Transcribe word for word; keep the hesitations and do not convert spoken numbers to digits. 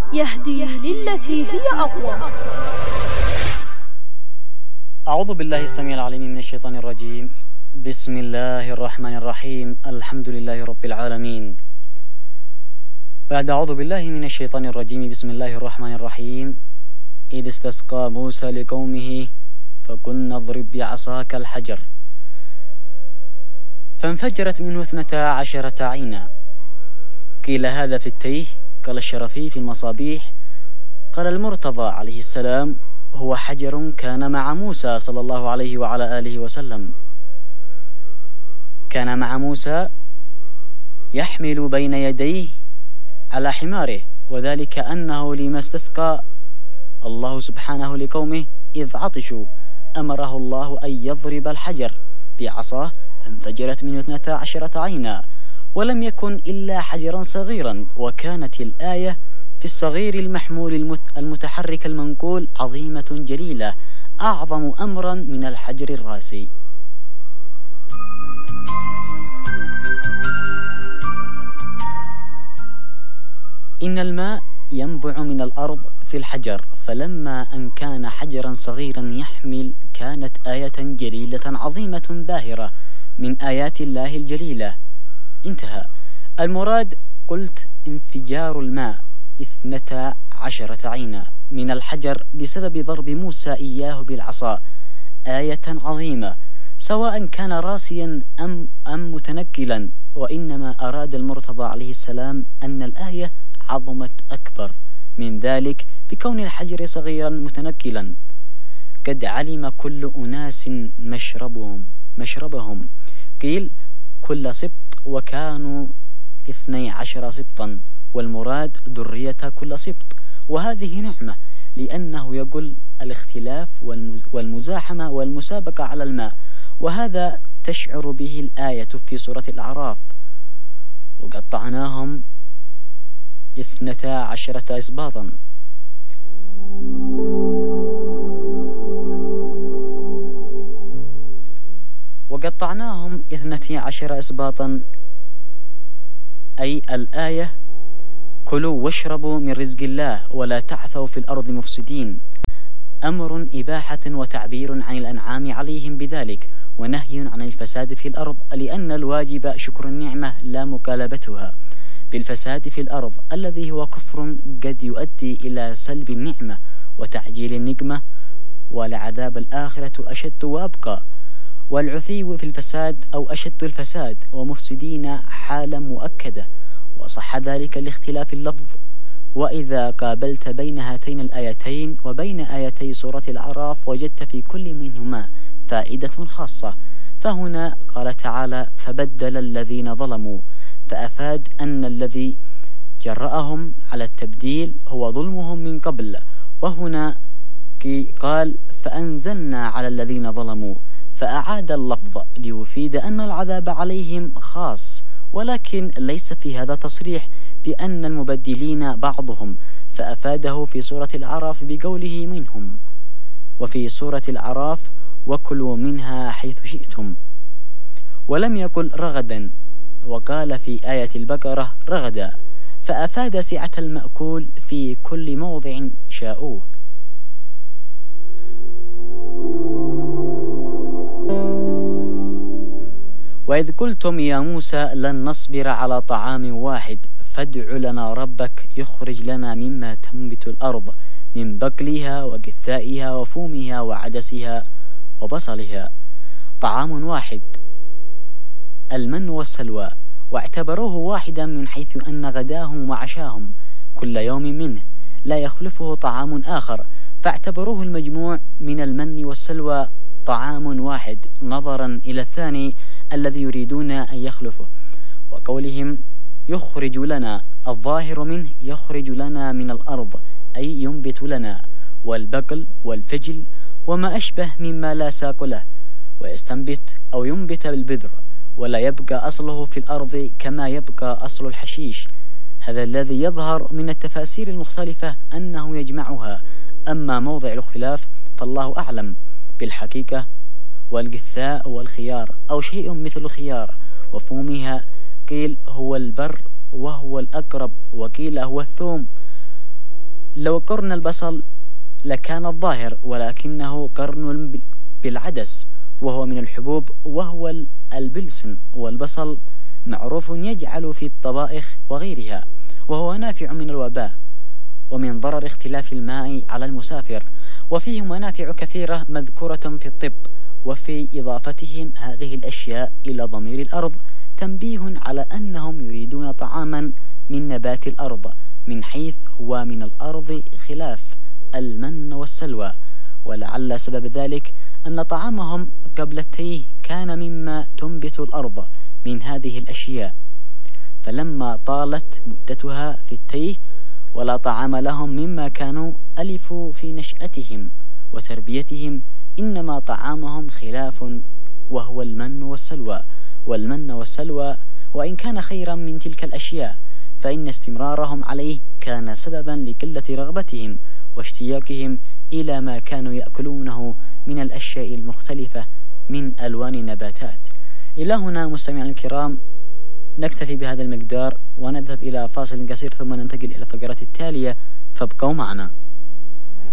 يهدي للتي هي أقوى. أعوذ بالله السميع العليم من الشيطان الرجيم. بسم الله الرحمن الرحيم. الحمد لله رب العالمين. بعد أعوذ بالله من الشيطان الرجيم بسم الله الرحمن الرحيم. إذ استسقى موسى لقومه فقلنا اضرب بعصاك الحجر فانفجرت منه اثنتا عشرة عينا. قيل هذا في التيه، قال الشرفي في المصابيح، قال المرتضى عليه السلام هو حجر كان مع موسى صلى الله عليه وعلى آله وسلم. كان مع موسى يحمل بين يديه على حماره، وذلك أنه لما استسقى الله سبحانه لقومه إذ عطشوا أمره الله أن يضرب الحجر بعصاه فانفجرت منه اثنتا عشرة عينا، ولم يكن إلا حجرا صغيرا. وكانت الآية في الصغير المحمول المتحرك المنقول عظيمة جليلة أعظم أمرا من الحجر الراسي. إن الماء ينبع من الأرض في الحجر، فلما أن كان حجرا صغيرا يحمل كانت آية جليلة عظيمة باهرة من آيات الله الجليلة. انتهى. المراد قلت انفجار الماء اثنتا عشرة عينا من الحجر بسبب ضرب موسى إياه بالعصا، آية عظيمة سواء كان راسيا أم, أم متنقلا. وإنما أراد المرتضى عليه السلام أن الآية عظمت أكبر من ذلك بكون الحجر صغيرا متنقلا. قد علم كل أناس مشربهم مشربهم قيل كل سبط، وكانوا اثني عشر سبطا، والمراد ذرية كل سبط. وهذه نعمة، لأنه يقول الاختلاف والمزاحمة والمسابقة على الماء، وهذا تشعر به الآية في سورة الأعراف. وقطعناهم اثنتا عشرة إسباطا. وقطعناهم اثنتي عشر إسباطا، أي الآية كلوا واشربوا من رزق الله ولا تعثوا في الأرض مفسدين، أمر إباحة وتعبير عن الأنعام عليهم بذلك، ونهي عن الفساد في الأرض، لأن الواجب شكر النعمة لا مقالبتها بالفساد في الأرض الذي هو كفر قد يؤدي إلى سلب النعمة وتعجيل النقمة، ولعذاب الآخرة أشد وأبقى. والعثي في الفساد أو أشد الفساد ومفسدين حالة مؤكدة، وصح ذلك لاختلاف اللفظ. وإذا قابلت بين هاتين الآيتين وبين آيتي سورة الأعراف وجدت في كل منهما فائدة خاصة. فهنا قال تعالى فبدل الذين ظلموا، فأفاد أن الذي جرأهم على التبديل هو ظلمهم من قبل. وهنا قال فأنزلنا على الذين ظلموا، فأعاد اللفظ ليفيد أن العذاب عليهم خاص، ولكن ليس في هذا تصريح بأن المبدلين بعضهم، فأفاده في سورة الأعراف بقوله منهم، وفي سورة الأعراف وكلوا منها حيث شئتم، ولم يقل رغدا، وقال في آية البقرة رغدا، فأفاد سعة المأكول في كل موضع شاءوه. وإذ قلتم يا موسى لن نصبر على طعام واحد فادع لنا ربك يخرج لنا مما تنبت الأرض من بقلها وقثائها وفومها وعدسها وبصلها. طعام واحد المن والسلوى، واعتبروه واحدا من حيث أن غداهم وعشاهم كل يوم منه لا يخلفه طعام آخر، فاعتبروه المجموع من المن والسلوى طعام واحد نظرا إلى الثاني الذي يريدون أن يخلفه. وقولهم يخرج لنا، الظاهر منه يخرج لنا من الأرض أي ينبت لنا، والبقل والفجل وما أشبه مما لا ساق له، ويستنبت أو ينبت بالبذر، ولا يبقى أصله في الأرض كما يبقى أصل الحشيش. هذا الذي يظهر من التفاسير المختلفة أنه يجمعها، أما موضع الخلاف فالله أعلم بالحقيقة. والقثاء والخيار أو شيء مثل الخيار وفومها قيل هو البر وهو الأقرب، وقيل هو الثوم، لو قرن البصل لكان الظاهر، ولكنه قرن بالعدس وهو من الحبوب وهو البلسن، والبصل معروف يجعل في الطبائخ وغيرها، وهو نافع من الوباء ومن ضرر اختلاف الماء على المسافر، وفيه منافع كثيرة مذكورة في الطب. وفي إضافتهم هذه الأشياء إلى ضمير الأرض تنبيه على أنهم يريدون طعاما من نبات الأرض، من حيث هو من الأرض خلاف المن والسلوى، ولعل سبب ذلك أن طعامهم قبل التيه كان مما تنبت الأرض من هذه الأشياء، فلما طالت مدتها في التيه ولا طعام لهم مما كانوا ألفوا في نشأتهم وتربيتهم، إنما طعامهم خلاف وهو المن والسلوى. والمن والسلوى وإن كان خيرا من تلك الأشياء فإن استمرارهم عليه كان سببا لقلة رغبتهم واشتياقهم إلى ما كانوا يأكلونه من الأشياء المختلفة من ألوان النباتات. إلى هنا مستمعينا الكرام نكتفي بهذا المقدار ونذهب إلى فاصل قصير ثم ننتقل إلى الفقرات التالية، فابقوا معنا.